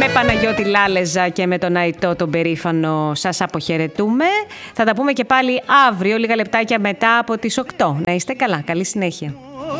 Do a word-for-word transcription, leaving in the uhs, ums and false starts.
Με Παναγιώτη Λάλεζα και με τον Αϊτό τον περήφανο σας αποχαιρετούμε. Θα τα πούμε και πάλι αύριο, λίγα λεπτάκια μετά από τις οκτώ. Να είστε καλά. Καλή συνέχεια.